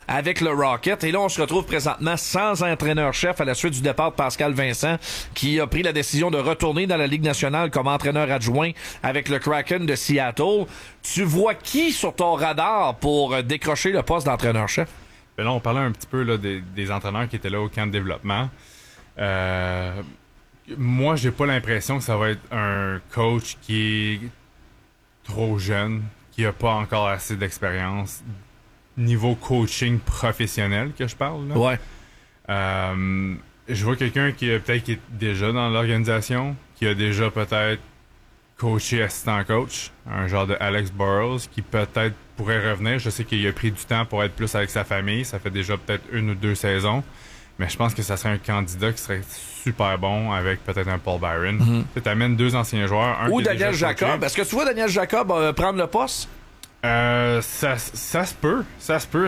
avec le Rocket. Et là, on se retrouve présentement sans entraîneur-chef à la suite du départ de Pascal Vincent, qui a pris la décision de retourner dans la Ligue nationale comme entraîneur adjoint avec le Kraken de Seattle. Tu vois qui sur ton radar pour décrocher le poste d'entraîneur-chef? Ben là, on parlait un petit peu là, des entraîneurs qui étaient là au camp de développement. Moi, j'ai pas l'impression que ça va être un coach qui est trop jeune, qui a pas encore assez d'expérience. Niveau coaching professionnel que je parle. Là. Ouais. Je vois quelqu'un qui est déjà dans l'organisation, qui a déjà peut-être coaché assistant coach, un genre de Alex Burrows, qui peut-être pourrait revenir. Je sais qu'il a pris du temps pour être plus avec sa famille. Ça fait déjà peut-être 1 ou 2 saisons. Mais je pense que ça serait un candidat qui serait super bon avec peut-être un Paul Byron. Tu amènes 2 anciens joueurs. Ou Daniel Jacob. Est-ce que tu vois Daniel Jacob prendre le poste? Ça se peut. Ça se peut.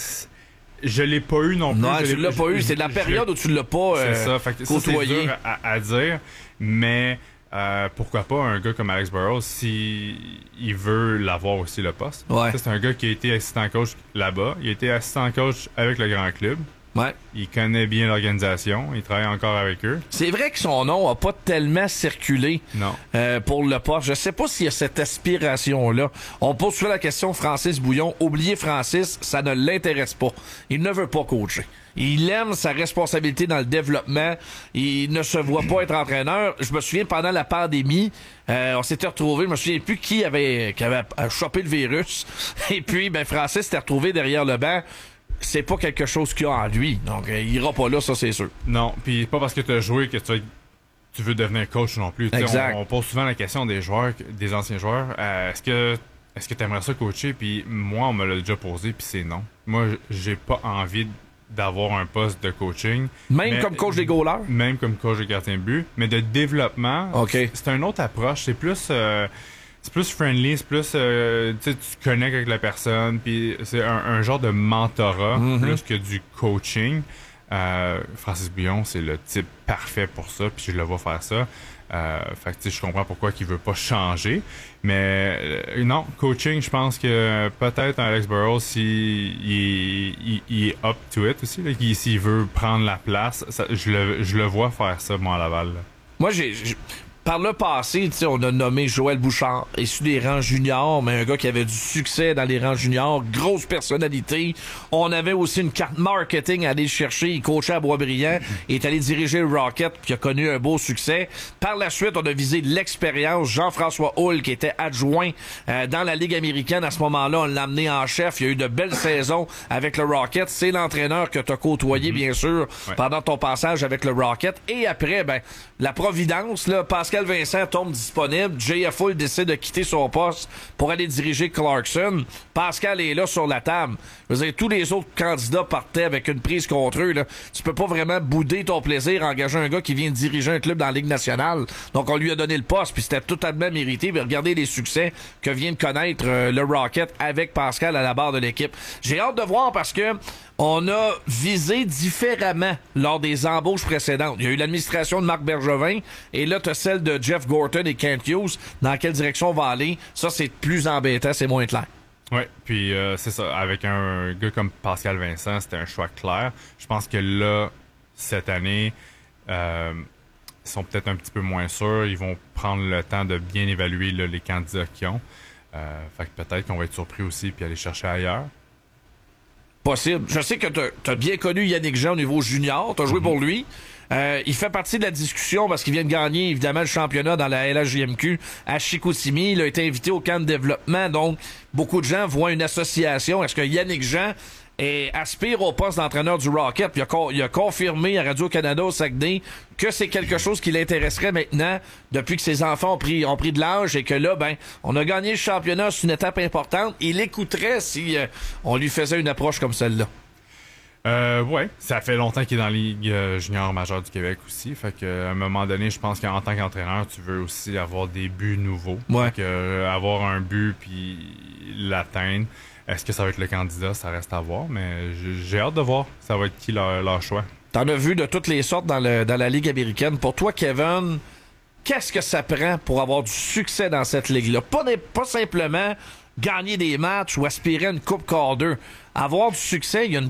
Je l'ai pas eu non plus. Non, tu l'as pas eu. C'est de la période où tu l'as pas côtoyé. C'est dur à dire. Mais pourquoi pas un gars comme Alex Burrows si il veut l'avoir aussi le poste. Ouais. C'est un gars qui a été assistant coach là-bas. Il a été assistant coach avec le grand club. Ouais. Il connaît bien l'organisation. Il travaille encore avec eux. C'est vrai que son nom a pas tellement circulé pour le poste. Je sais pas s'il y a cette aspiration-là. On pose souvent la question Francis Bouillon. Oubliez Francis, ça ne l'intéresse pas. Il ne veut pas coacher. Il aime sa responsabilité dans le développement. Il ne se voit pas être entraîneur. Je me souviens, pendant la pandémie, on s'était retrouvés, je me souviens plus qui avait chopé le virus. Et puis, Francis s'était retrouvé derrière le banc. C'est pas quelque chose qu'il y a en lui. Donc, il ira pas là, ça, c'est sûr. Non, puis pas parce que tu as joué que tu veux devenir coach non plus. Exact. On pose souvent la question des joueurs, des anciens joueurs. Est-ce que tu aimerais ça coacher? Puis moi, on me l'a déjà posé, puis c'est non. Moi, j'ai pas envie d'avoir un poste de coaching. Même comme coach des goalers? Même comme coach de gardien de but. Mais de développement, c'est une autre approche. C'est plus... c'est plus friendly, c'est plus tu connectes avec la personne, puis c'est un genre de mentorat plus que du coaching. Francis Bouillon, c'est le type parfait pour ça, puis je le vois faire ça. Fait que je comprends pourquoi il veut pas changer. Mais non, coaching, je pense que peut-être un Alex Burrows, il est up to it aussi, là, s'il veut prendre la place, je le vois faire ça, moi, à Laval. Là. Moi, par le passé, on a nommé Joël Bouchard, issu des rangs juniors, mais un gars qui avait du succès dans les rangs juniors, grosse personnalité. On avait aussi une carte marketing à aller chercher. Il coachait à Boisbriand, est allé diriger le Rocket, qui a connu un beau succès. Par la suite, on a visé l'expérience. Jean-François Houle, qui était adjoint dans la Ligue américaine à ce moment-là, on l'a amené en chef. Il y a eu de belles saisons avec le Rocket. C'est l'entraîneur que tu as côtoyé, bien sûr, pendant ton passage avec le Rocket. Et après, la Providence, là, Pascal Vincent tombe disponible. JF Hull décide de quitter son poste pour aller diriger Clarkson. Pascal est là sur la table. Je veux dire, tous les autres candidats partaient avec une prise contre eux. Là. Tu peux pas vraiment bouder ton plaisir en engageant un gars qui vient de diriger un club dans la Ligue nationale. Donc, on lui a donné le poste, puis c'était totalement mérité. Mais regardez les succès que vient de connaître le Rocket avec Pascal à la barre de l'équipe. J'ai hâte de voir parce que on a visé différemment lors des embauches précédentes. Il y a eu l'administration de Marc Bergevin et là, tu as celle de Jeff Gorton et Kent Hughes. Dans quelle direction on va aller? Ça, c'est plus embêtant, c'est moins clair. Oui, puis c'est ça. Avec un gars comme Pascal Vincent, c'était un choix clair. Je pense que là, cette année, ils sont peut-être un petit peu moins sûrs. Ils vont prendre le temps de bien évaluer là, les candidats qu'ils ont. Fait que peut-être qu'on va être surpris aussi puis aller chercher ailleurs. Possible. Je sais que t'as bien connu Yannick Jean au niveau junior. T'as joué pour lui. Il fait partie de la discussion parce qu'il vient de gagner, évidemment, le championnat dans la LHJMQ à Chicoutimi. Il a été invité au camp de développement. Donc, beaucoup de gens voient une association. Est-ce que Yannick Jean aspire au poste d'entraîneur du Rocket? Puis il a confirmé à Radio-Canada au Saguenay que c'est quelque chose qui l'intéresserait maintenant depuis que ses enfants ont pris de l'âge et que là, on a gagné le championnat, c'est une étape importante. Il écouterait si on lui faisait une approche comme celle-là. Ouais, ça fait longtemps qu'il est dans la Ligue junior majeure du Québec aussi. Fait que à un moment donné, je pense qu'en tant qu'entraîneur, tu veux aussi avoir des buts nouveaux. Ouais. Fait que avoir un but puis l'atteindre. Est-ce que ça va être le candidat? Ça reste à voir, mais j'ai hâte de voir. Ça va être qui leur choix. T'en as vu de toutes les sortes dans la Ligue américaine. Pour toi, Kevin, qu'est-ce que ça prend pour avoir du succès dans cette ligue-là? Pas simplement gagner des matchs ou aspirer à une Coupe Calder. Avoir du succès, il y a une